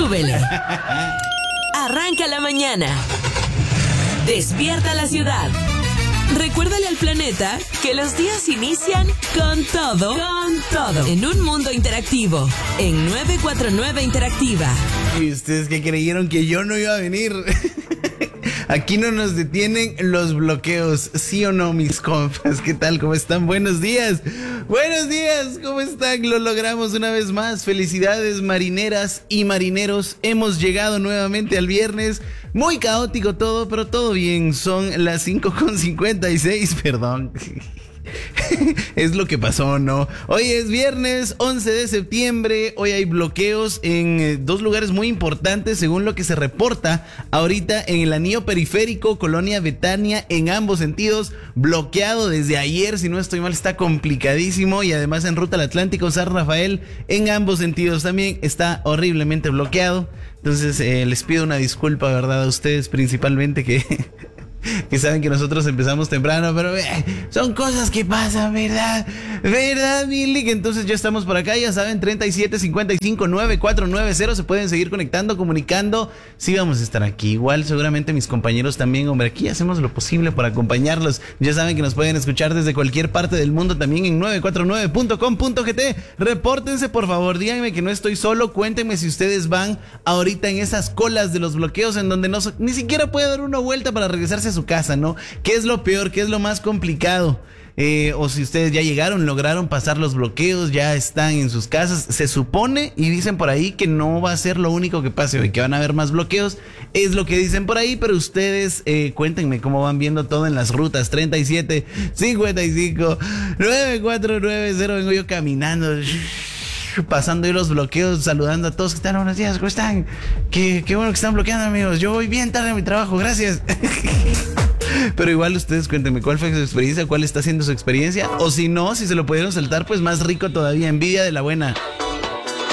súbele. Arranca la mañana. Despierta la ciudad. Recuérdale al planeta que los días inician con todo. En un mundo interactivo. En 949 Interactiva. ¿Y ustedes que creyeron que yo no iba a venir? Aquí no nos detienen los bloqueos, ¿sí o no, mis compas? ¿Qué tal? ¿Cómo están? Buenos días. Buenos días, ¿cómo están? Lo logramos una vez más. Felicidades, marineras y marineros. Hemos llegado nuevamente al viernes. Muy caótico todo, pero todo bien. Son las 5:56, perdón. Es lo que pasó, ¿no? Hoy es viernes 11 de septiembre. Hoy hay bloqueos en dos lugares muy importantes, según lo que se reporta ahorita en el anillo periférico, Colonia Betania, en ambos sentidos, bloqueado desde ayer, si no estoy mal, está complicadísimo. Y además en ruta al Atlántico, San Rafael, en ambos sentidos también está horriblemente bloqueado. Entonces les pido una disculpa, ¿verdad? A ustedes principalmente que saben que nosotros empezamos temprano, pero son cosas que pasan, ¿verdad? ¿Verdad, Milik? Entonces ya estamos por acá, ya saben, 37559490, se pueden seguir conectando, comunicando. Sí vamos a estar aquí, igual seguramente mis compañeros también, hombre, aquí hacemos lo posible por acompañarlos. Ya saben que nos pueden escuchar desde cualquier parte del mundo, también en 949.com.gt. Repórtense, por favor, díganme que no estoy solo, cuéntenme si ustedes van ahorita en esas colas de los bloqueos en donde ni siquiera puede dar una vuelta para regresarse a su casa, ¿no? ¿Qué es lo peor? ¿Qué es lo más complicado? O si ustedes ya llegaron, lograron pasar los bloqueos, ya están en sus casas, se supone y dicen por ahí que no va a ser lo único que pase hoy, que van a haber más bloqueos, es lo que dicen por ahí, pero ustedes cuéntenme cómo van viendo todo en las rutas. 37559490, vengo yo caminando, pasando ahí los bloqueos, saludando a todos. ¿Qué tal? Buenos días, ¿cómo están? Qué bueno que están bloqueando, amigos. Yo voy bien tarde a mi trabajo, gracias. Pero igual ustedes cuéntenme cuál fue su experiencia, cuál está siendo su experiencia, o si no, si se lo pudieron saltar, pues más rico todavía, envidia de la buena.